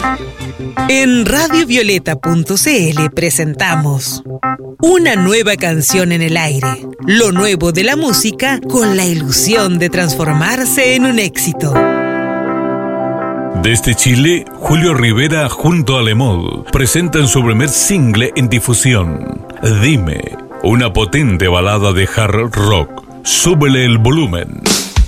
En radiovioleta.cl presentamos una nueva canción en el aire, lo nuevo de la música con la ilusión de transformarse en un éxito. Desde Chile, Julio Rivera junto a Lemol presentan su primer single en difusión, Dime, una potente balada de hard rock. Súbele el volumen.